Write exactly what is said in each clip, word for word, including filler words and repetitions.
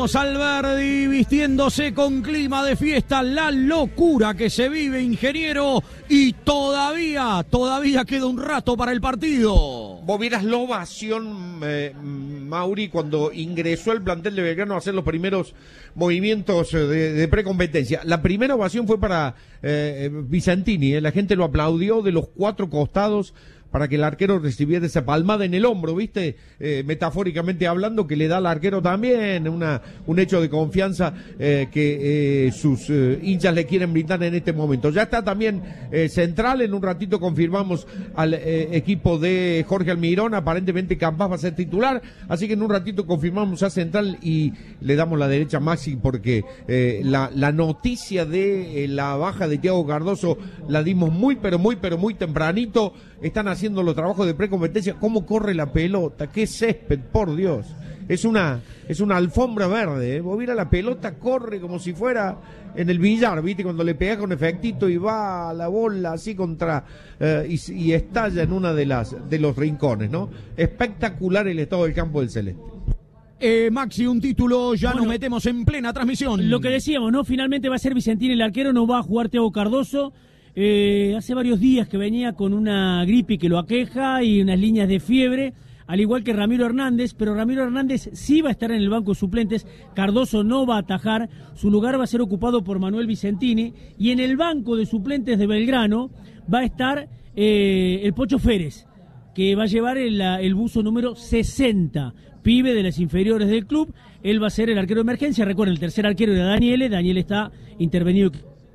Carlos Alberdi vistiéndose con clima de fiesta, la locura que se vive, ingeniero, y todavía, todavía queda un rato para el partido. Vos vieras la ovación, eh, Mauri, cuando ingresó el plantel de Belgrano a hacer los primeros movimientos de, de precompetencia. La primera ovación fue para eh, Vicentini, eh, la gente lo aplaudió de los cuatro costados para que el arquero recibiera esa palmada en el hombro, ¿viste? Eh, metafóricamente hablando, que le da al arquero también una, un hecho de confianza eh, que eh, sus eh, hinchas le quieren brindar en este momento. Ya está también eh, Central, en un ratito confirmamos al eh, equipo de Jorge Almirón, aparentemente Campas va a ser titular, así que en un ratito confirmamos a Central y le damos la derecha a Maxi porque eh, la, la noticia de eh, la baja de Thiago Cardoso la dimos muy, pero muy, pero muy tempranito. Están haciendo los trabajos de precompetencia. ¿Cómo corre la pelota? ¡Qué césped, por Dios! Es una es una alfombra verde, ¿eh? Vos mira, la pelota corre como si fuera en el billar, ¿viste? Cuando le pegás con efectito y va la bola así contra... Eh, y, y estalla en una de las de los rincones, ¿no? Espectacular el estado del campo del Celeste. Eh, Maxi, un título, ya bueno, nos metemos en plena transmisión. Lo que decíamos, ¿no? Finalmente va a ser Vicentini el arquero, no va a jugar Thiago Cardoso. Eh, hace varios días que venía con una gripe que lo aqueja y unas líneas de fiebre, al igual que Ramiro Hernández, pero Ramiro Hernández sí va a estar en el banco de suplentes, Cardoso no va a atajar, su lugar va a ser ocupado por Manuel Vicentini, y en el banco de suplentes de Belgrano va a estar eh, el Pocho Férez, que va a llevar el, el buzo número sesenta, pibe de las inferiores del club. Él va a ser el arquero de emergencia. Recuerden, el tercer arquero era Daniele, Daniele está intervenido.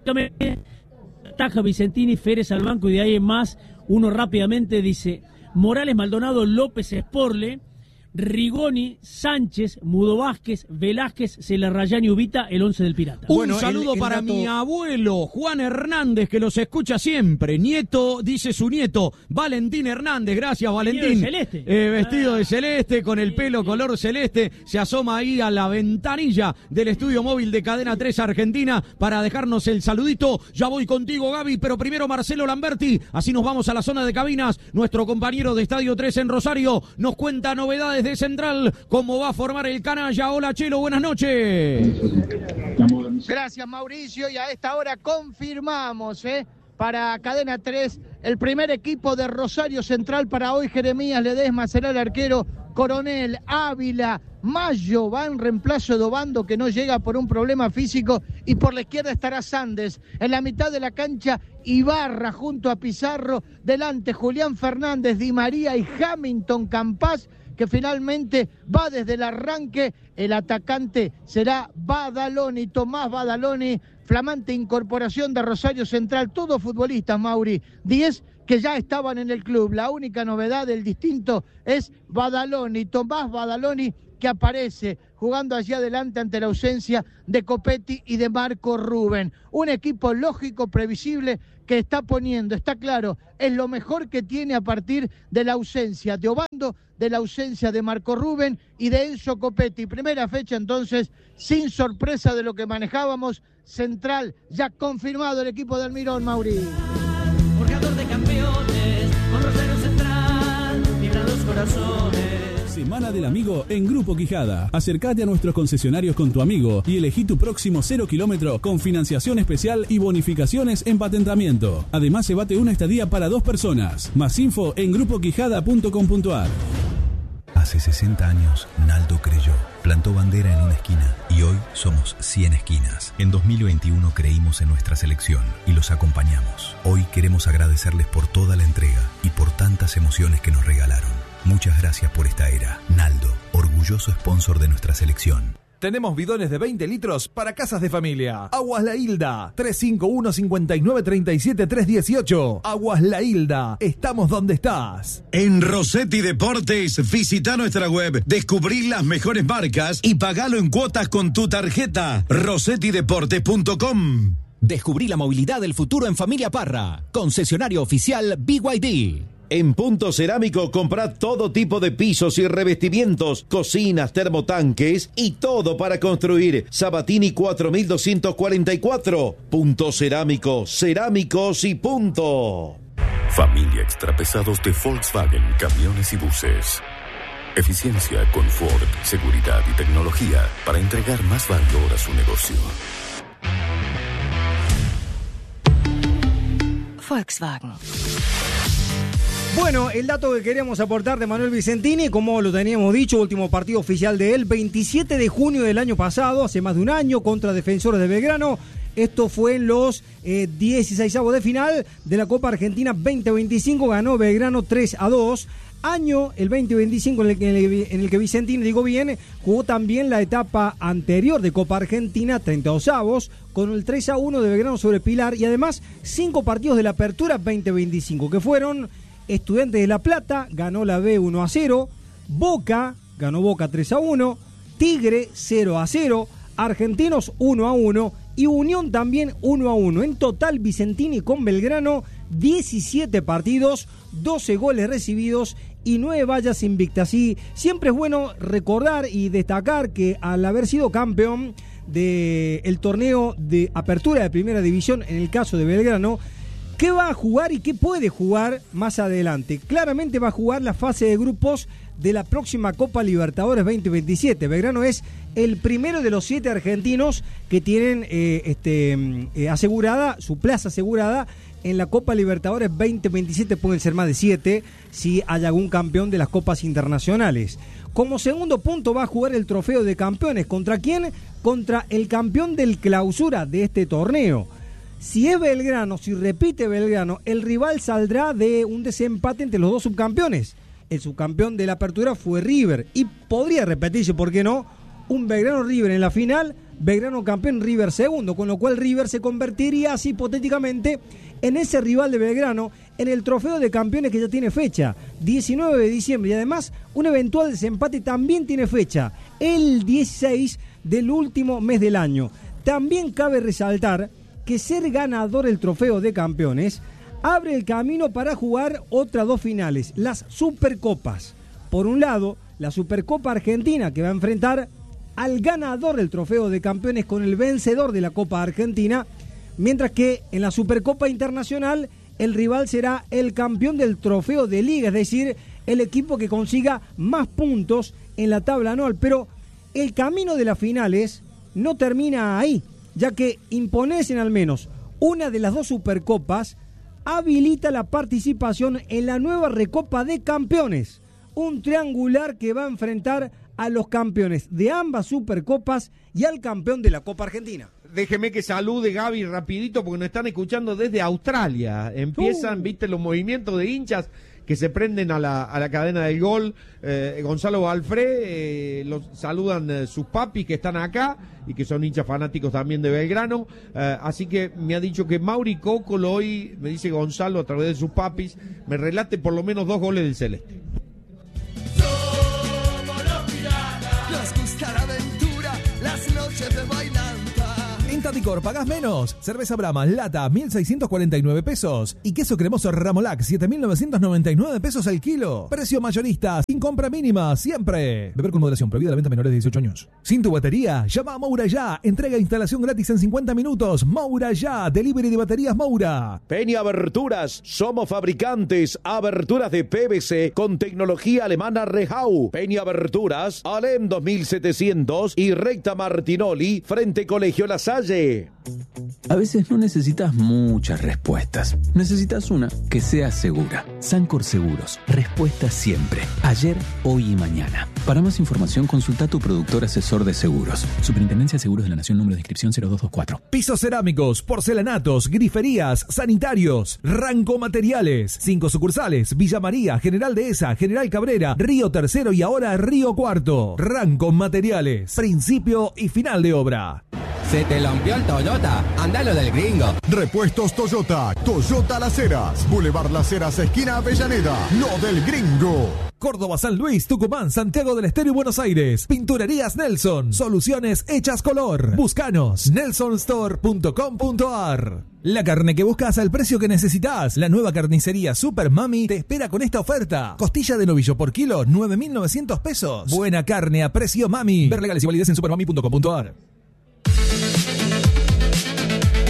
Taja Vicentini, Férez al banco, y de ahí en más, uno rápidamente dice: Morales, Maldonado, López, Sporle, Rigoni, Sánchez, Mudo Vázquez, Velázquez, Celarrayán y Ubita, el once del Pirata. Un Bueno, saludo el, el para dato... mi abuelo, Juan Hernández, que los escucha siempre. Nieto, dice su nieto, Valentín Hernández. Gracias, Valentín. De celeste. Eh, vestido de celeste, con el pelo color celeste. Se asoma ahí a la ventanilla del estudio móvil de Cadena tres Argentina para dejarnos el saludito. Ya voy contigo, Gaby, pero primero Marcelo Lamberti. Así nos vamos a la zona de cabinas. Nuestro compañero de Estadio tres en Rosario nos cuenta novedades de Central, cómo va a formar el canalla. Hola, Chelo, buenas noches. Gracias, Mauricio, y a esta hora confirmamos, ¿eh? Para Cadena tres, el primer equipo de Rosario Central para hoy: Jeremías Ledesma será el arquero, Coronel, Ávila, Mayo va en reemplazo de Obando, que no llega por un problema físico, y por la izquierda estará Sandes. En la mitad de la cancha, Ibarra junto a Pizarro, delante Julián Fernández, Di María y Hamilton Campas, que finalmente va desde el arranque. El atacante será Badaloni, Tomás Badaloni, flamante incorporación de Rosario Central. Todos futbolistas, Mauri, diez que ya estaban en el club. La única novedad del distinto es Badaloni, Tomás Badaloni, que aparece jugando allí adelante ante la ausencia de Copetti y de Marco Rubén. Un equipo lógico, previsible, que está poniendo, está claro, es lo mejor que tiene a partir de la ausencia de Obando, de la ausencia de Marco Rubén y de Enzo Copetti. Primera fecha entonces, sin sorpresa de lo que manejábamos. Central, ya confirmado el equipo de Almirón, Mauri. Forjador de campeones, con Rosario Central, vibran los corazones. Semana del Amigo en Grupo Quijada. Acércate a nuestros concesionarios con tu amigo y elegí tu próximo cero kilómetro con financiación especial y bonificaciones en patentamiento. Además, se bate una estadía para dos personas. Más info en grupo quijada punto com punto a r. Hace sesenta años, Naldo creyó, plantó bandera en una esquina y hoy somos cien esquinas. En dos mil veintiuno creímos en nuestra selección y los acompañamos. Hoy queremos agradecerles por toda la entrega y por tantas emociones que nos regalaron. Muchas gracias por esta era. Naldo, orgulloso sponsor de nuestra selección. Tenemos bidones de veinte litros para casas de familia. Aguas La Hilda, tres cinco uno, cinco nueve tres siete, tres uno ocho. Aguas La Hilda, estamos donde estás. En Rossetti Deportes, visita nuestra web, descubrí las mejores marcas y pagalo en cuotas con tu tarjeta. rossetti deportes punto com. Descubrí la movilidad del futuro en Familia Parra. Concesionario oficial B Y D. En Punto Cerámico comprá todo tipo de pisos y revestimientos, cocinas, termotanques y todo para construir. Sabatini cuatro mil doscientos cuarenta y cuatro. Punto Cerámico, cerámicos y punto. Familia Extrapesados de Volkswagen, camiones y buses. Eficiencia, confort, seguridad y tecnología para entregar más valor a su negocio. Volkswagen. Bueno, el dato que queríamos aportar de Manuel Vicentini, como lo teníamos dicho, último partido oficial de él, veintisiete de junio del año pasado, hace más de un año, contra Defensores de Belgrano. Esto fue en los eh, dieciseisavos de final de la Copa Argentina veinte veinticinco, ganó Belgrano tres a dos. Año, el veinte veinticinco, en el, que, en el que Vicentini, digo bien, jugó también la etapa anterior de Copa Argentina, treinta y dos avos, con el tres a uno de Belgrano sobre Pilar, y además cinco partidos de la Apertura veinte veinticinco, que fueron Estudiantes de La Plata, ganó la B uno a cero, Boca, ganó Boca tres a uno, Tigre cero a cero, Argentinos uno a uno y Unión también uno a uno. En total, Vicentini con Belgrano, diecisiete partidos, doce goles recibidos y nueve vallas invictas. Y siempre es bueno recordar y destacar que al haber sido campeón del torneo de apertura de primera división, en el caso de Belgrano, ¿qué va a jugar y qué puede jugar más adelante? Claramente va a jugar la fase de grupos de la próxima Copa Libertadores veinte veintisiete. Belgrano es el primero de los siete argentinos que tienen eh, este, eh, asegurada, su plaza asegurada en la Copa Libertadores veinte veintisiete. Pueden ser más de siete si hay algún campeón de las copas internacionales. Como segundo punto va a jugar el trofeo de campeones. ¿Contra quién? Contra el campeón del clausura de este torneo. Si es Belgrano, si repite Belgrano, el rival saldrá de un desempate entre los dos subcampeones. El subcampeón de la apertura fue River y podría repetirse, ¿por qué no? Un Belgrano-River en la final, Belgrano campeón, River segundo, con lo cual River se convertiría así hipotéticamente en ese rival de Belgrano en el trofeo de campeones que ya tiene fecha, diecinueve de diciembre, y además un eventual desempate también tiene fecha, el dieciséis del último mes del año. También cabe resaltar que ser ganador del trofeo de campeones abre el camino para jugar otras dos finales, las Supercopas. Por un lado, la Supercopa Argentina, que va a enfrentar al ganador del trofeo de campeones con el vencedor de la Copa Argentina, mientras que en la Supercopa Internacional el rival será el campeón del trofeo de liga, es decir, el equipo que consiga más puntos en la tabla anual. Pero el camino de las finales no termina ahí, ya que imponerse en al menos una de las dos Supercopas habilita la participación en la nueva Recopa de Campeones, un triangular que va a enfrentar a los campeones de ambas Supercopas y al campeón de la Copa Argentina. Déjeme que salude Gaby rapidito porque nos están escuchando desde Australia. Empiezan, uh. viste, los movimientos de hinchas que se prenden a la, a la cadena del gol. Eh, Gonzalo Balfré, eh, los saludan eh, sus papis que están acá y que son hinchas fanáticos también de Belgrano. Eh, así que me ha dicho que Mauri Cócolo hoy, me dice Gonzalo a través de sus papis, me relate por lo menos dos goles del Celeste. Somos los piratas, nos gusta la aventura, las noches de bailanta. En Tadicor pagás menos. Cerveza Brahma, lata, mil seiscientos cuarenta y nueve pesos. Y queso cremoso Ramolac, siete mil novecientos noventa y nueve pesos al kilo. Precio mayorista, sin compra mínima, siempre. Beber con moderación, prohibida la venta a menores de dieciocho años. Sin tu batería, llama a Moura Ya. Entrega e instalación gratis en cincuenta minutos. Moura Ya, delivery de baterías Moura. Peña Aberturas, somos fabricantes. Aberturas de P V C con tecnología alemana Rehau. Peña Aberturas, Alem dos mil setecientos y Recta Martinoli, frente Colegio La Salle. A veces no necesitas muchas respuestas. Necesitas una que sea segura. Sancor Seguros. Respuesta siempre. Ayer, hoy y mañana. Para más información, consulta a tu productor asesor de seguros. Superintendencia de Seguros de la Nación, número de inscripción cero dos dos cuatro. Pisos cerámicos, porcelanatos, griferías, sanitarios. Ranco Materiales. Cinco sucursales. Villa María, General Dehesa, General Cabrera, Río Tercero y ahora Río Cuarto. Ranco Materiales. Principio y final de obra. Se te rompió el Toyota, andalo del gringo. Repuestos Toyota, Toyota Las Heras, Boulevard Las Heras, esquina Avellaneda, lo del gringo. Córdoba, San Luis, Tucumán, Santiago del Estero y Buenos Aires. Pinturerías Nelson, soluciones hechas color. Búscanos, nelson store punto com punto a r. La carne que buscas al precio que necesitas. La nueva carnicería Super Mami te espera con esta oferta. Costilla de novillo por kilo, nueve mil novecientos pesos. Buena carne a precio Mami. Ver legales y validez en super mami punto com punto a r. Bueno,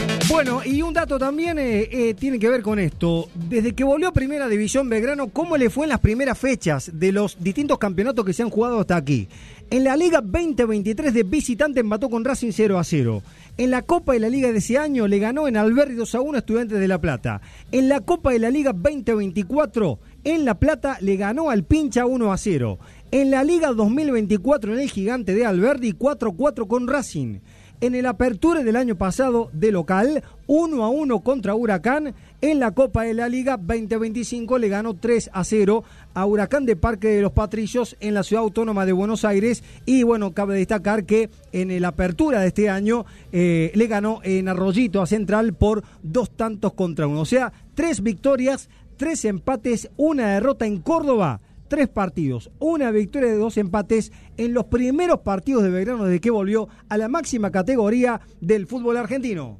Bueno, y un dato también eh, eh, tiene que ver con esto. Desde que volvió a Primera División Belgrano, ¿cómo le fue en las primeras fechas de los distintos campeonatos que se han jugado hasta aquí? En la Liga veinte veintitrés de visitante empató con Racing cero a cero. En la Copa de la Liga de ese año le ganó en Alberdi dos a uno a Estudiantes de La Plata. En la Copa de la Liga veinte veinticuatro en La Plata le ganó al Pincha uno a cero. En la Liga dos mil veinticuatro en el Gigante de Alberdi cuatro a cuatro con Racing. En el Apertura del año pasado de local, uno a uno contra Huracán. En la Copa de la Liga veinte veinticinco le ganó tres a cero a Huracán de Parque de los Patricios en la Ciudad Autónoma de Buenos Aires. Y bueno, cabe destacar que en el Apertura de este año eh, le ganó en Arroyito a Central por dos tantos contra uno. O sea, tres victorias, tres empates, una derrota en Córdoba. Tres partidos, una victoria de dos empates en los primeros partidos de Belgrano desde que volvió a la máxima categoría del fútbol argentino.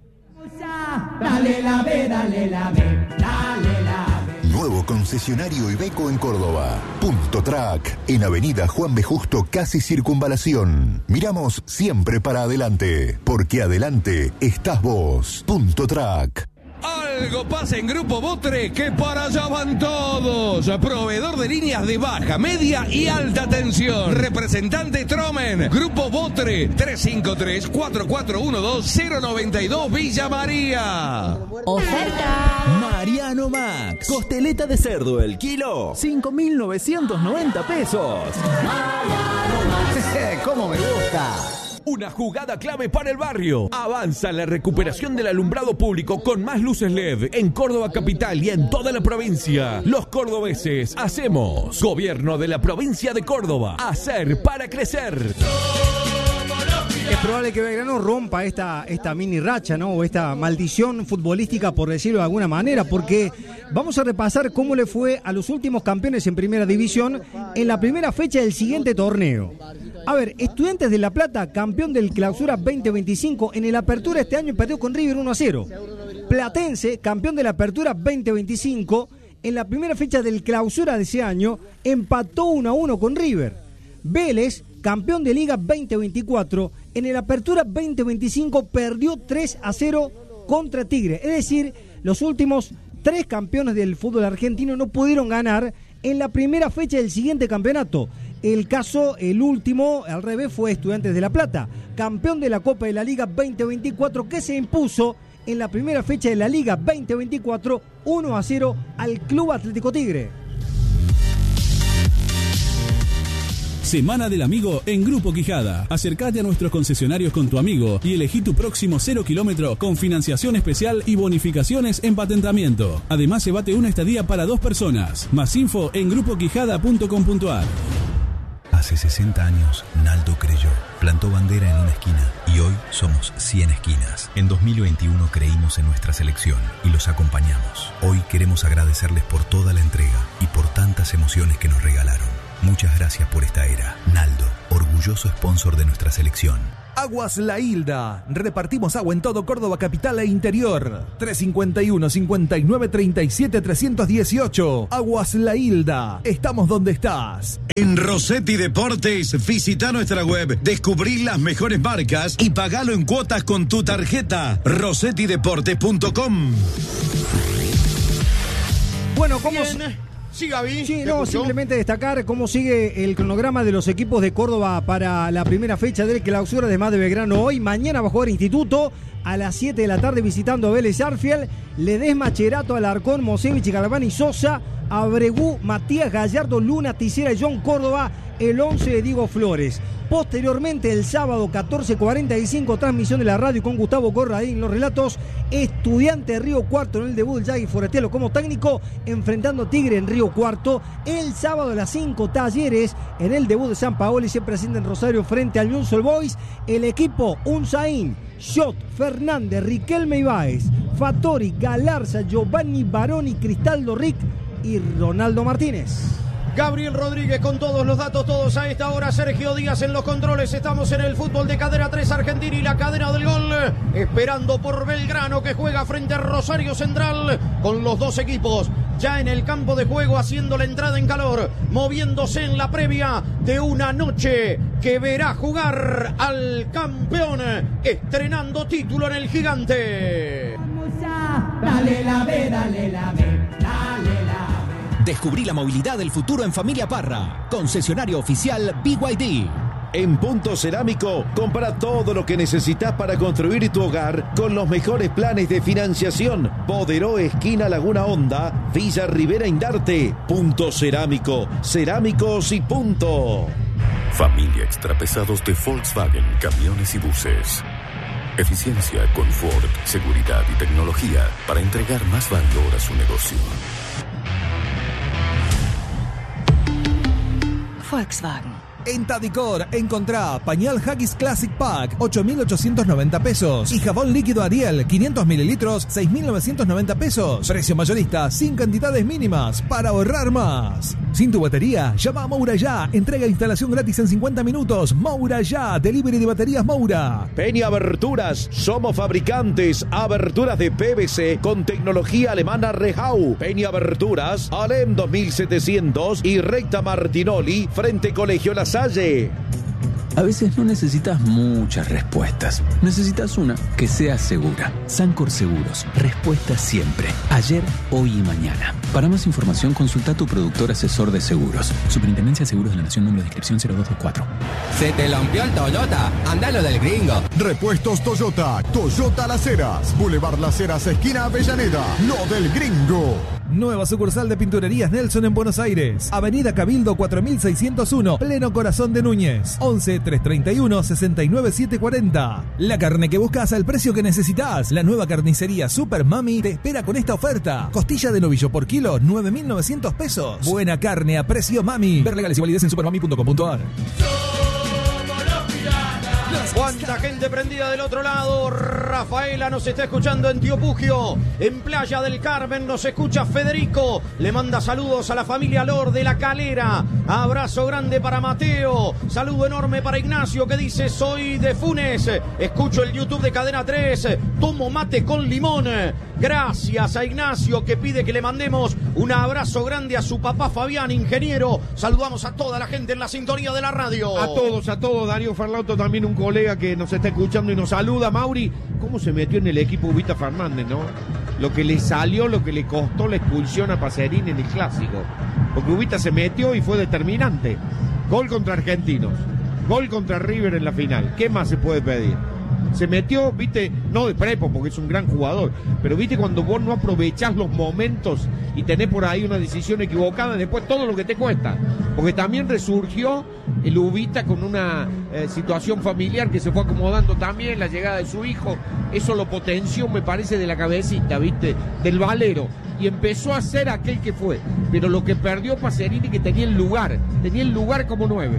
Dale la B, dale la B, dale la B. Nuevo concesionario Iveco en Córdoba. Punto Track, en Avenida Juan B. Justo, casi Circunvalación. Miramos siempre para adelante, porque adelante estás vos. Punto Track. Algo pasa en Grupo Botre, que para allá van todos. Proveedor de líneas de baja, media y alta tensión. Representante Tromen. Grupo Botre, tres cinco tres, cuatro cuatro uno dos, cero nueve dos, Villa María. Oferta. Mariano Max. Costeleta de cerdo el kilo, cinco mil novecientos noventa pesos. Mariano Max. ¿Cómo me gusta? Una jugada clave para el barrio. Avanza la recuperación del alumbrado público con más luces L E D en Córdoba capital y en toda la provincia. Los cordobeses hacemos. Gobierno de la provincia de Córdoba. Hacer para crecer. Es probable que Belgrano rompa esta, esta mini racha, ¿no? O esta maldición futbolística, por decirlo de alguna manera, porque vamos a repasar cómo le fue a los últimos campeones en Primera División en la primera fecha del siguiente torneo. A ver, Estudiantes de La Plata, campeón del Clausura veinte veinticinco, en el Apertura este año perdió con River uno a cero. Platense, campeón de la Apertura veinte veinticinco, en la primera fecha del Clausura de ese año, empató uno a uno con River. Vélez, campeón de Liga veinte veinticuatro, en el Apertura veinte veinticinco perdió tres a cero contra Tigre. Es decir, los últimos tres campeones del fútbol argentino no pudieron ganar en la primera fecha del siguiente campeonato. El caso, el último, al revés, fue Estudiantes de La Plata, campeón de la Copa de la Liga veinte veinticuatro, que se impuso en la primera fecha de la Liga veinte veinticuatro uno a cero al Club Atlético Tigre. Semana del Amigo en Grupo Quijada. Acércate a nuestros concesionarios con tu amigo y elegí tu próximo cero kilómetro con financiación especial y bonificaciones en patentamiento. Además, se bate una estadía para dos personas. Más info en grupo quijada punto com punto a r. Hace sesenta años, Naldo creyó, plantó bandera en una esquina y hoy somos cien esquinas. En dos mil veintiuno creímos en nuestra selección y los acompañamos. Hoy queremos agradecerles por toda la entrega y por tantas emociones que nos regalaron. Muchas gracias por esta era. Naldo, orgulloso sponsor de nuestra selección. Aguas La Hilda. Repartimos agua en todo Córdoba capital e interior. tres cinco uno, cincuenta y nueve, treinta y siete, trescientos dieciocho. Aguas La Hilda. Estamos donde estás. En Rossetti Deportes, visita nuestra web, descubrí las mejores marcas y pagalo en cuotas con tu tarjeta. rossetti deportes punto com. Bueno, ¿cómo... Sí, Gaby. Sí, no, simplemente destacar cómo sigue el cronograma de los equipos de Córdoba para la primera fecha del Clausura, además de Belgrano hoy. Mañana va a jugar Instituto a las siete de la tarde visitando a Vélez Arfiel, Ledesma, Cherato, Alarcón, Mosevich, Galván y Sosa, Abregú, Matías Gallardo, Luna, Ticera y John Córdoba, el once de Diego Flores. Posteriormente, el sábado catorce cuarenta y cinco, transmisión de la radio con Gustavo Corradín, los relatos, Estudiante Río Cuarto en el debut del Yagui Forestielo como técnico, enfrentando Tigre en Río Cuarto. El sábado a las cinco, Talleres en el debut de San Paolo y se presenta en Rosario frente al Newell's Old Boys. El equipo, Unzaín, Shot, Fernández, Riquelme Ibáez, Fattori, Galarza, Giovanni Baroni, Cristaldo Rick y Ronaldo Martínez. Gabriel Rodríguez con todos los datos, todos a esta hora. Sergio Díaz en los controles. Estamos en el fútbol de Cadena tres Argentina y la cadena del gol. Esperando por Belgrano, que juega frente a Rosario Central, con los dos equipos ya en el campo de juego, haciendo la entrada en calor, moviéndose en la previa de una noche que verá jugar al campeón, estrenando título en el Gigante. Dale la B, dale la B, dale la B. Descubrí la movilidad del futuro en Familia Parra. Concesionario oficial B Y D. En Punto Cerámico, compra todo lo que necesitas para construir tu hogar con los mejores planes de financiación. Poderó, esquina Laguna Honda, Villa Rivera Indarte. Punto Cerámico, cerámicos y punto. Familia Extrapesados de Volkswagen, camiones y buses. Eficiencia, confort, seguridad y tecnología para entregar más valor a su negocio. Volkswagen. En Tadicor, encontrá pañal Haggis Classic Pack, ocho mil ochocientos noventa pesos. Y jabón líquido Ariel, quinientos mililitros, seis mil novecientos noventa pesos. Precio mayorista, sin cantidades mínimas, para ahorrar más. Sin tu batería, llama a Moura Ya. Entrega e instalación gratis en cincuenta minutos. Moura Ya, delivery de baterías Moura. Peña Aberturas, somos fabricantes. Aberturas de P V C con tecnología alemana Rehau. Peña Aberturas, Alem dos mil setecientos y Recta Martinoli, frente Colegio La Salle. A veces no necesitas muchas respuestas. Necesitas una que sea segura. Sancor Seguros. Respuesta siempre. Ayer, hoy y mañana. Para más información, consulta a tu productor asesor de seguros. Superintendencia de Seguros de la Nación, número de inscripción cero dos dos cuatro. ¿Se te rompió el Toyota? Anda lo del gringo. Repuestos Toyota. Toyota Las Heras. Boulevard Las Heras, esquina Avellaneda. Lo del gringo. Nueva sucursal de Pinturerías Nelson en Buenos Aires. Avenida Cabildo cuatro mil seiscientos uno, pleno corazón de Núñez. once, trescientos treinta y uno, sesenta y nueve, setecientos cuarenta. La carne que buscas al precio que necesitas. La nueva carnicería Super Mami te espera con esta oferta. Costilla de novillo por kilo, nueve mil novecientos pesos. Buena carne a precio Mami. Ver legales y validez en supermami punto com punto a r. Cuánta gente prendida del otro lado. Rafaela nos está escuchando en Tío Pugio. En Playa del Carmen nos escucha Federico. Le manda saludos a la familia Lor de La Calera. Abrazo grande para Mateo. Saludo enorme para Ignacio que dice: soy de Funes. Escucho el YouTube de Cadena tres. Tomo mate con limón. Gracias a Ignacio que pide que le mandemos un abrazo grande a su papá Fabián, ingeniero. Saludamos a toda la gente en la sintonía de la radio. A todos, a todos. Darío Farlauto, también un colega que nos está escuchando y nos saluda. Mauri, ¿cómo se metió en el equipo Ubita Fernández, no? Lo que le salió, lo que le costó la expulsión a Pacerini en el Clásico. Porque Ubita se metió y fue determinante. Gol contra Argentinos. Gol contra River en la final. ¿Qué más se puede pedir? Se metió, viste, no de prepo porque es un gran jugador, pero viste cuando vos no aprovechás los momentos y tenés por ahí una decisión equivocada, después todo lo que te cuesta. Porque también resurgió el Ubita con una eh, situación familiar que se fue acomodando también, la llegada de su hijo, eso lo potenció, me parece, de la cabecita, viste, del valero. Y empezó a ser aquel que fue, pero lo que perdió Pacerini, que tenía el lugar, tenía el lugar como nueve.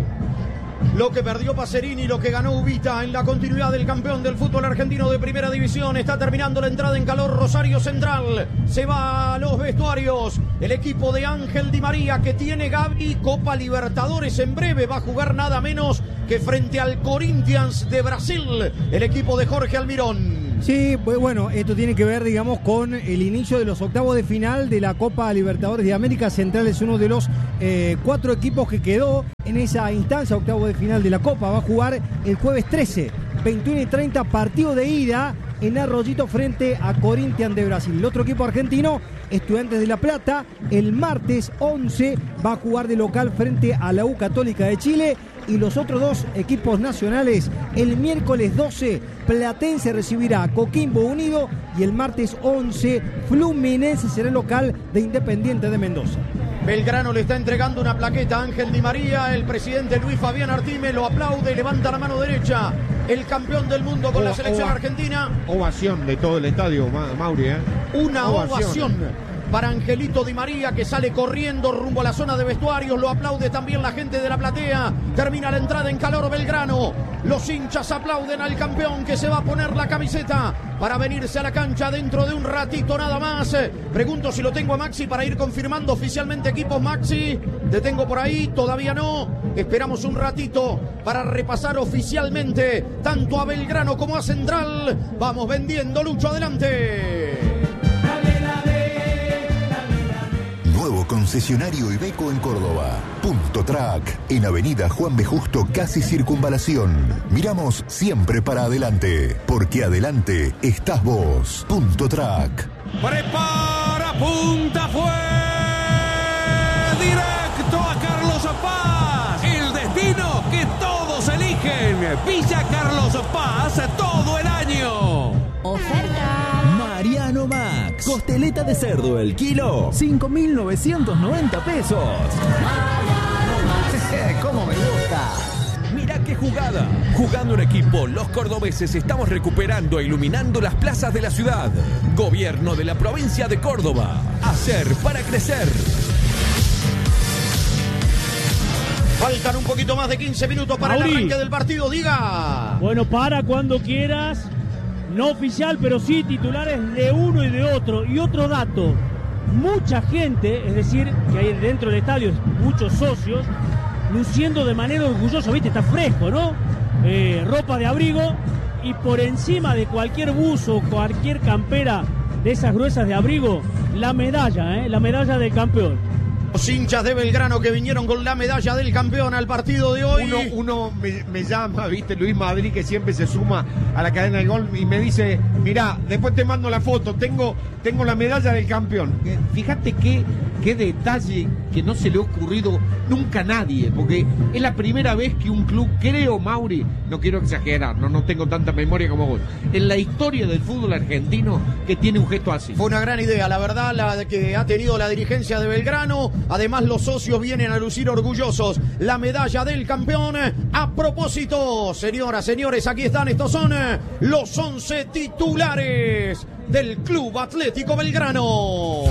Lo que perdió Pacerini, lo que ganó Ubita en la continuidad del campeón del fútbol argentino de primera división. Está terminando la entrada en calor Rosario Central. Se va a los vestuarios. El equipo de Ángel Di María, que tiene Gaby Copa Libertadores en breve. Va a jugar nada menos que frente al Corinthians de Brasil. El equipo de Jorge Almirón. Sí, pues bueno, esto tiene que ver, digamos, con el inicio de los octavos de final de la Copa Libertadores de América. Central es uno de los eh, cuatro equipos que quedó en esa instancia, octavo de final de la Copa. Va a jugar el jueves trece, veintiuno y treinta, partido de ida en Arroyito frente a Corinthians de Brasil. El otro equipo argentino, Estudiantes de La Plata, el martes once va a jugar de local frente a la U Católica de Chile. Y los otros dos equipos nacionales, el miércoles doce, Platense recibirá a Coquimbo Unido y el martes once, Fluminense será el local de Independiente de Mendoza. Belgrano le está entregando una plaqueta a Ángel Di María. El presidente Luis Fabián Artime lo aplaude y levanta la mano derecha. El campeón del mundo con o, la selección o, argentina. Ovación de todo el estadio, Mauri, ¿eh? Una ovación. ovación. Para Angelito Di María, que sale corriendo rumbo a la zona de vestuarios. Lo aplaude también la gente de la platea. Termina la entrada en calor Belgrano. Los hinchas aplauden al campeón, que se va a poner la camiseta para venirse a la cancha dentro de un ratito nada más. Pregunto si lo tengo a Maxi para ir confirmando oficialmente equipos. Maxi, te tengo por ahí, todavía no. Esperamos un ratito para repasar oficialmente tanto a Belgrano como a Central. Vamos vendiendo, Lucho, adelante. Nuevo concesionario Iveco en Córdoba. Punto Track, en Avenida Juan B. Justo, casi Circunvalación. Miramos siempre para adelante, porque adelante estás vos. Punto Track. Prepara, punta, fue directo a Carlos Paz. El destino que todos eligen. Villa Carlos Paz todo el año. Oferta. Mariano Max. Costeleta de cerdo el kilo. cinco mil novecientos noventa pesos. Mariano Max. ¿Cómo me gusta? Mirá qué jugada. Jugando en equipo, los cordobeses estamos recuperando e iluminando las plazas de la ciudad. Gobierno de la provincia de Córdoba. Hacer para crecer. Faltan un poquito más de quince minutos para Mauri. el arranque del partido. Diga. Bueno, para cuando quieras. No oficial, pero sí titulares de uno y de otro. Y otro dato. Mucha gente, es decir, que hay dentro del estadio muchos socios, luciendo de manera orgullosa, viste, está fresco, ¿no? Eh, ropa de abrigo y por encima de cualquier buzo, cualquier campera de esas gruesas de abrigo, la medalla, ¿eh? La medalla del campeón. Los hinchas de Belgrano que vinieron con la medalla del campeón al partido de hoy. Uno, uno me, me llama, viste, Luis Madrid, que siempre se suma a la cadena del gol y me dice, mirá, después te mando la foto, tengo, tengo la medalla del campeón. Fíjate qué, qué detalle que no se le ha ocurrido nunca a nadie, porque es la primera vez que un club, creo, Mauri, no quiero exagerar, no, no tengo tanta memoria como vos, en la historia del fútbol argentino que tiene un gesto así. Fue una gran idea, la verdad, la que ha tenido la dirigencia de Belgrano. Además, los socios vienen a lucir orgullosos la medalla del campeón. A propósito, señoras, señores, aquí están, estos son los once titulares del Club Atlético Belgrano.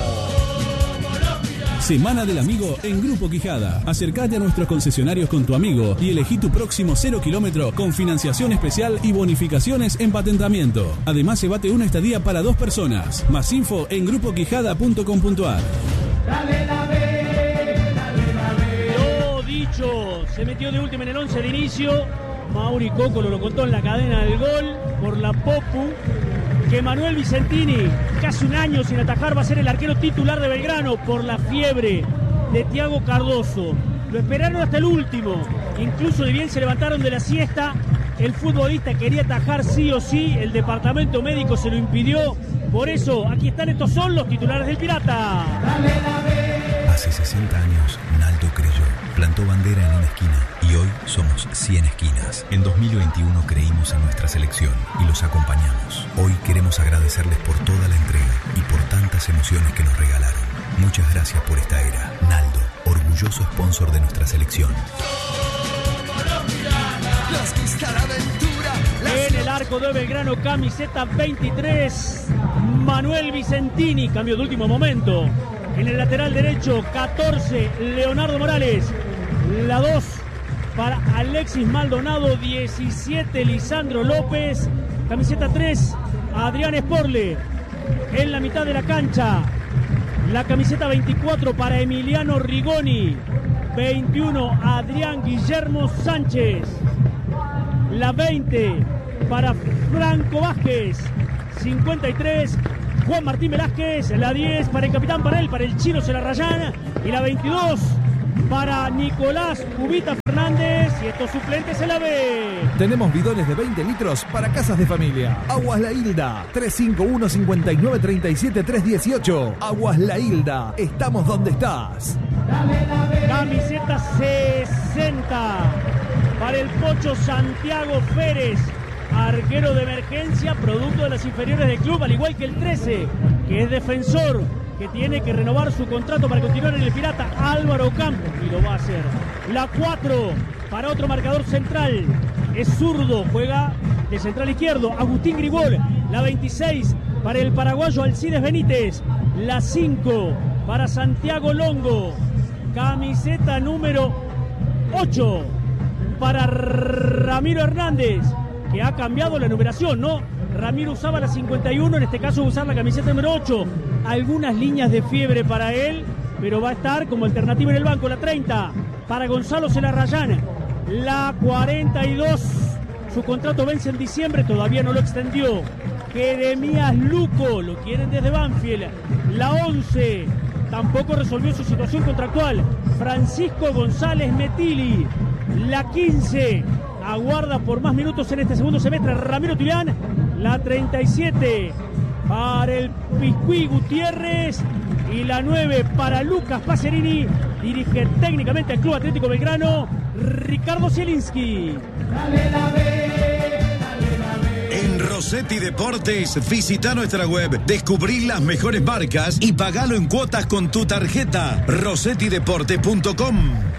Semana del Amigo en Grupo Quijada. Acércate a nuestros concesionarios con tu amigo y elegí tu próximo cero kilómetro con financiación especial y bonificaciones en patentamiento. Además, llévate una estadía para dos personas. Más info en grupo quijada punto com punto a r. Dale la B, dale la B. Lo dicho, se metió de última en el once de inicio. Mauri Cocolo lo contó en la cadena del gol por la Popu. Que Manuel Vicentini, casi un año sin atajar, va a ser el arquero titular de Belgrano por la fiebre de Thiago Cardoso. Lo esperaron hasta el último. Incluso de bien se levantaron de la siesta. El futbolista quería atajar sí o sí. El departamento médico se lo impidió. Por eso, aquí están, estos son los titulares del Pirata. Hace sesenta años, Naldo creyó, plantó bandera en una esquina y hoy somos cien esquinas. En dos mil veintiuno creímos en nuestra selección y los acompañamos. Hoy queremos agradecerles por toda la entrega y por tantas emociones que nos regalaron. Muchas gracias por esta era. Naldo, orgulloso sponsor de nuestra selección. En el arco de Belgrano, camiseta veintitrés, Manuel Vicentini, cambio de último momento. En el lateral derecho, catorce, Leonardo Morales. La dos para Alexis Maldonado, diecisiete, Lisandro López. Camiseta tres, Adrián Esporle. En la mitad de la cancha, la camiseta veinticuatro para Emiliano Rigoni. veintiuno, Adrián Guillermo Sánchez. La veinte para Franco Vázquez. cincuenta y tres, Juan Martín Velázquez. La diez para el capitán, para él, para el chino Celarrayán. Y la veintidós para Nicolás Cubita Fernández. Y estos suplentes se la ve. Tenemos bidones de veinte litros para casas de familia. Aguas La Hilda, tres cinco uno, cinco nueve tres siete, tres uno ocho. Aguas La Hilda, estamos donde estás. Camiseta sesenta para el Pocho Santiago Pérez, arquero de emergencia, producto de las inferiores del club, al igual que el trece, que es defensor, que tiene que renovar su contrato para continuar en el Pirata, Álvaro Campos, y lo va a hacer. La cuatro para otro marcador central, es zurdo, juega de central izquierdo, Agustín Gribol. La veintiséis para el paraguayo Alcides Benítez. La cinco para Santiago Longo. Camiseta número ocho para Ramiro Hernández, que ha cambiado la numeración, ¿no? Ramiro usaba la cincuenta y uno, en este caso va a usar la camiseta número ocho. Algunas líneas de fiebre para él, pero va a estar como alternativa en el banco. La treinta para Gonzalo Celarrayán. La cuarenta y dos, su contrato vence en diciembre, todavía no lo extendió. Jeremías Luco, lo quieren desde Banfield. La once, tampoco resolvió su situación contractual, Francisco González Metili. La quince, aguarda por más minutos en este segundo semestre, Ramiro Tilián. La treinta y siete para el Piscuí Gutiérrez y la nueve para Lucas Pacerini. Dirige técnicamente al Club Atlético Belgrano Ricardo Zielinski. En Rossetti Deportes, visita nuestra web, descubrí las mejores marcas y pagalo en cuotas con tu tarjeta. Rossetti Deportes punto com.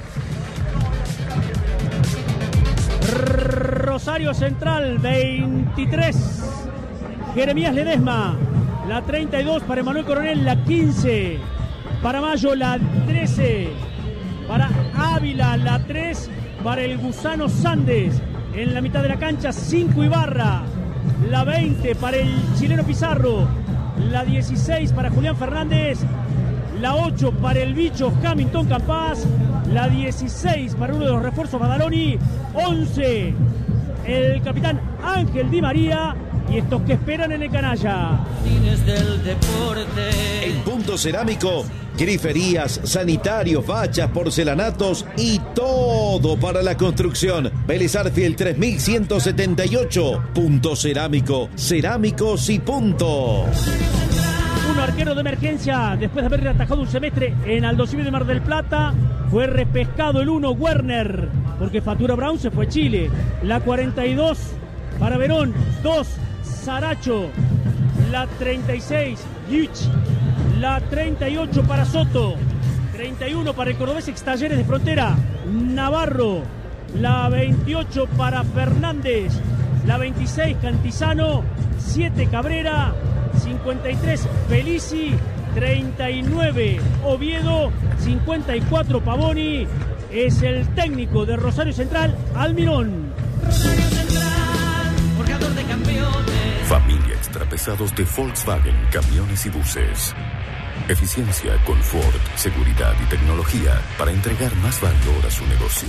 Rosario Central, veintitrés. Jeremías Ledesma, la treinta y dos para Emanuel Coronel, la quince. Para Mayo, la trece. Para Ávila, la tres. Para el Gusano Sandes. En la mitad de la cancha, cinco Ibarra. La veinte para el chileno Pizarro. La dieciséis para Julián Fernández. La ocho para el bicho Hamilton Campas. La dieciséis para uno de los refuerzos Badaloni. once el capitán Ángel Di María. Y estos que esperan en el canalla. Del deporte. En Punto Cerámico, griferías, sanitarios, fachas, porcelanatos y todo para la construcción. Vélez Arfield tres mil ciento setenta y ocho. Punto Cerámico, cerámicos y punto. Un arquero de emergencia después de haber atajado un semestre en Aldo Civi de Mar del Plata. Fue repescado el uno, Werner, porque Fatura Brown se fue a Chile. La cuarenta y dos para Verón, dos Saracho. La treinta y seis, Yuch. La treinta y ocho para Soto. treinta y uno para el cordobés ex Talleres de Frontera, Navarro. La veintiocho para Fernández. La veintiséis, Cantizano. siete, Cabrera. cincuenta y tres, Felici. treinta y nueve, Oviedo. cincuenta y cuatro, Pavoni. Es el técnico de Rosario Central, Almirón. Rosario Central, forjador de campeones. Familia Extrapesados de Volkswagen, camiones y buses. Eficiencia, confort, seguridad y tecnología para entregar más valor a su negocio.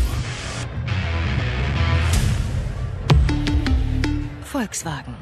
Volkswagen.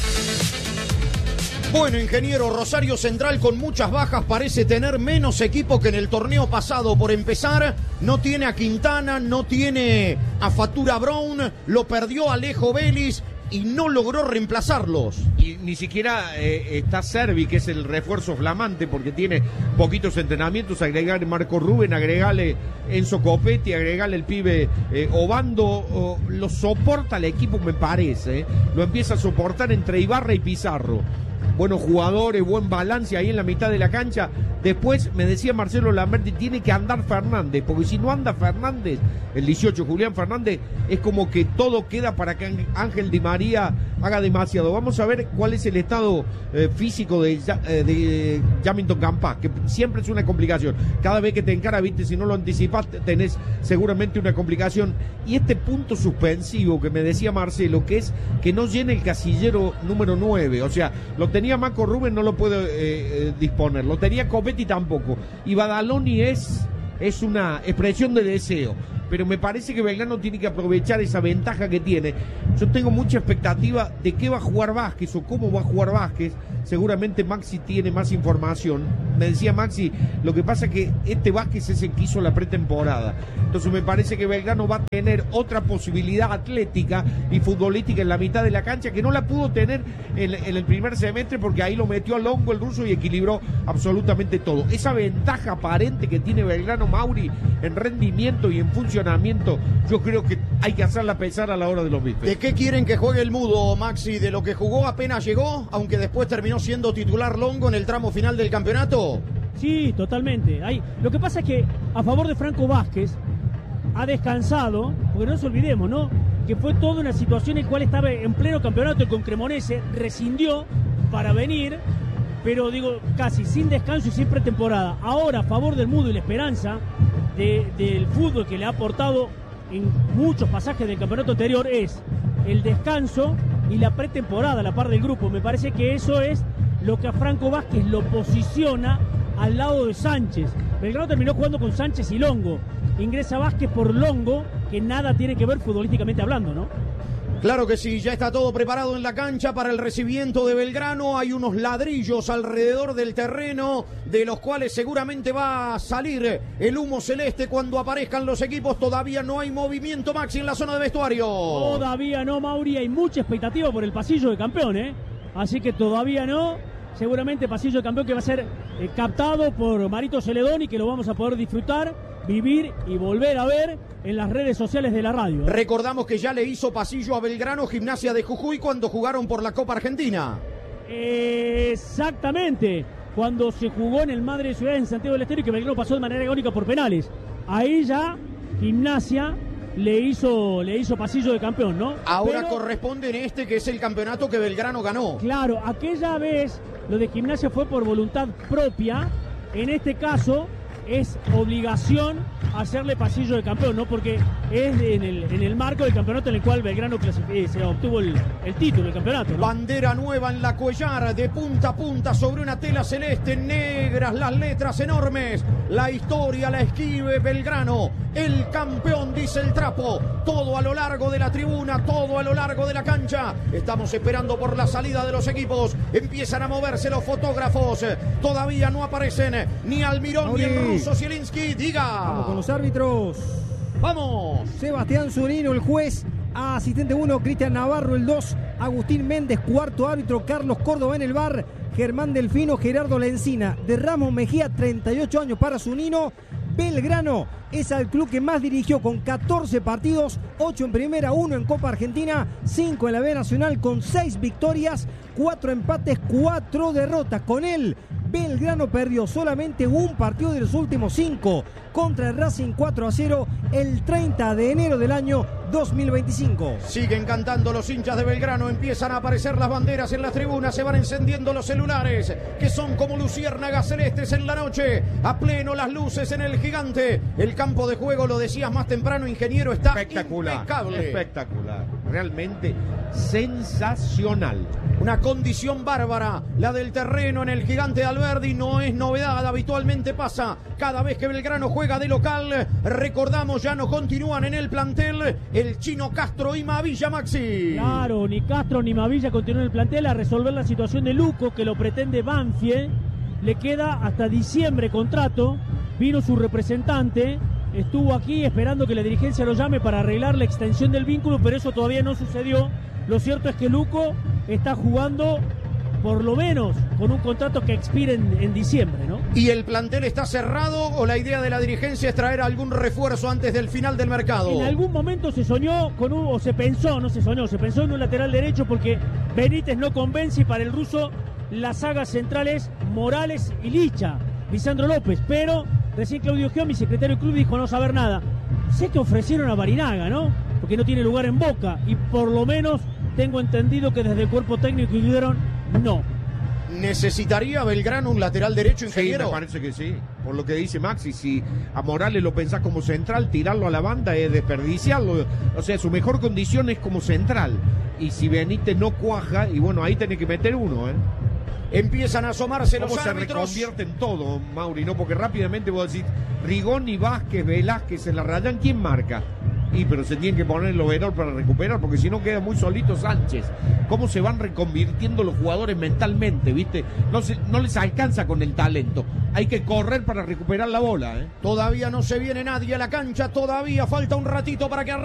Bueno, ingeniero, Rosario Central con muchas bajas parece tener menos equipo que en el torneo pasado. Por empezar, no tiene a Quintana, no tiene a Fatura Brown, lo perdió Alejo Vélez y no logró reemplazarlos. Y ni siquiera eh, está Servi, que es el refuerzo flamante, porque tiene poquitos entrenamientos. Agregarle Marco Rubén, agregarle Enzo Copetti, agregarle el pibe eh, Obando. Oh, lo soporta el equipo, me parece. Eh. Lo empieza a soportar entre Ibarra y Pizarro. Buenos jugadores, buen balance ahí en la mitad de la cancha. Después me decía Marcelo Lamberti, tiene que andar Fernández, porque si no anda Fernández, el dieciocho, Julián Fernández, es como que todo queda para que Ángel Di María haga demasiado. Vamos a ver cuál es el estado eh, físico de, eh, de Hamilton Campas, que siempre es una complicación. Cada vez que te encara, viste, si no lo anticipas, tenés seguramente una complicación. Y este punto suspensivo que me decía Marcelo, que es que no llene el casillero número nueve, o sea, lo tenía Marco Rubén, no lo puede eh, eh, disponer, lo tenía Copetti tampoco, y Badaloni es, es una expresión de deseo, pero me parece que Belgrano tiene que aprovechar esa ventaja que tiene. Yo tengo mucha expectativa de qué va a jugar Vázquez o cómo va a jugar Vázquez. Seguramente Maxi tiene más información. Me decía Maxi, lo que pasa es que este Vázquez es el que hizo la pretemporada. Entonces me parece que Belgrano va a tener otra posibilidad atlética y futbolística en la mitad de la cancha que no la pudo tener en, en el primer semestre, porque ahí lo metió a Longo el ruso y equilibró absolutamente todo. Esa ventaja aparente que tiene Belgrano, Mauri, en rendimiento y en funcionamiento, yo creo que hay que hacerla pesar a la hora de los bifes. ¿De qué quieren que juegue el mudo, Maxi? ¿De lo que jugó apenas llegó, aunque después terminó siendo titular Longo en el tramo final del campeonato? Sí, totalmente. Hay... Lo que pasa es que a favor de Franco Vázquez ha descansado, porque no nos olvidemos, ¿no?, que fue toda una situación en la cual estaba en pleno campeonato con Cremonese, rescindió para venir, pero digo, casi sin descanso y sin pretemporada. Ahora, a favor del mudo y la esperanza de, del fútbol que le ha aportado en muchos pasajes del campeonato anterior, es el descanso y la pretemporada a la par del grupo. Me parece que eso es lo que a Franco Vázquez lo posiciona al lado de Sánchez. Belgrano terminó jugando con Sánchez y Longo. Ingresa Vázquez por Longo, que nada tiene que ver futbolísticamente hablando, ¿no? Claro que sí, ya está todo preparado en la cancha para el recibimiento de Belgrano. Hay unos ladrillos alrededor del terreno, de los cuales seguramente va a salir el humo celeste cuando aparezcan los equipos. Todavía no hay movimiento, Maxi, en la zona de vestuario. Todavía no, Mauri, hay mucha expectativa por el pasillo de campeón, ¿eh? Así que todavía no. seguramente pasillo de campeón que va a ser eh, captado por Marito Celedón y que lo vamos a poder disfrutar, vivir y volver a ver en las redes sociales de la radio. Recordamos que ya le hizo pasillo a Belgrano Gimnasia de Jujuy cuando jugaron por la Copa Argentina. Exactamente, cuando se jugó en el Madre Ciudad en Santiago del Estero y que Belgrano pasó de manera agónica por penales. Ahí ya Gimnasia le hizo, le hizo pasillo de campeón, ¿no? Ahora Pero, corresponde en este que es el campeonato que Belgrano ganó. claro, aquella vez lo de Gimnasia fue por voluntad propia. En este caso es obligación hacerle pasillo de campeón, ¿no? Porque es en el, en el marco del campeonato en el cual Belgrano clasific- se obtuvo el, el título, el campeonato, ¿no? Bandera nueva en la cuellar, de punta a punta sobre una tela celeste, negras las letras enormes. La historia la escribe Belgrano, el campeón, dice el trapo. Todo a lo largo de la tribuna, todo a lo largo de la cancha. Estamos esperando por la salida de los equipos. Empiezan a moverse los fotógrafos. Todavía no aparecen ni Almirón ni el ruso Zielinski. Diga. Vamos con los árbitros. Vamos. Sebastián Zunino, el juez. Asistente uno, Cristian Navarro, el dos. Agustín Méndez, cuarto árbitro. Carlos Córdoba en el bar. Germán Delfino, Gerardo Lencina. De Ramos Mejía, treinta y ocho años para Zunino. Belgrano es al club que más dirigió con catorce partidos, ocho en primera, uno en Copa Argentina, cinco en la B Nacional con seis victorias, cuatro empates, cuatro derrotas. Con él, Belgrano perdió solamente un partido de los últimos cinco contra el Racing cuatro a cero el treinta de enero del año dos mil veinticinco. Siguen cantando los hinchas de Belgrano, empiezan a aparecer las banderas en las tribunas, se van encendiendo los celulares, que son como luciérnagas celestes en la noche, a pleno las luces en el gigante. El campo de juego, lo decías más temprano, ingeniero, está espectacular, impecable. espectacular, realmente sensacional. Una condición bárbara, la del terreno en el gigante de Alberdi, no es novedad, habitualmente pasa cada vez que Belgrano juega de local. Recordamos, ya no continúan en el plantel el Chino Castro y Mavilla, Maxi. Claro, ni Castro ni Mavilla continúan en el plantel a resolver la situación de Luco, que lo pretende Banfield. Le queda hasta diciembre contrato. Vino su representante, estuvo aquí esperando que la dirigencia lo llame para arreglar la extensión del vínculo, pero eso todavía no sucedió. Lo cierto es que Luco está jugando por lo menos con un contrato que expire en, en diciembre, ¿no? ¿Y el plantel está cerrado o la idea de la dirigencia es traer algún refuerzo antes del final del mercado? En algún momento se soñó con un, o se pensó, no se soñó, se pensó en un lateral derecho porque Benítez no convence y para el ruso la saga central es Morales y Licha, Lisandro López, pero recién Claudio Gión, mi secretario del club, dijo no saber nada. Sé que ofrecieron a Barinaga, ¿no? Porque no tiene lugar en Boca y por lo menos tengo entendido que desde el cuerpo técnico dijeron no. ¿Necesitaría Belgrano un lateral derecho, ingeniero? Sí, me parece que sí. Por lo que dice Maxi, si a Morales lo pensás como central, tirarlo a la banda es desperdiciarlo. O sea, su mejor condición es como central. Y si Benítez no cuaja, y bueno, ahí tenés que meter uno, ¿eh? Empiezan a asomarse los ¿Cómo se árbitros? reconvierte en todo, Mauri? ¿No? Porque rápidamente vos decís, Rigoni, Vázquez, Velázquez en la rayan, ¿quién marca? Y pero se tienen que poner el overall para recuperar, porque si no queda muy solito Sánchez. ¿Cómo se van reconvirtiendo los jugadores mentalmente, viste? No, se, no les alcanza con el talento. Hay que correr para recuperar la bola, ¿eh? Todavía no se viene nadie a la cancha, todavía falta un ratito para que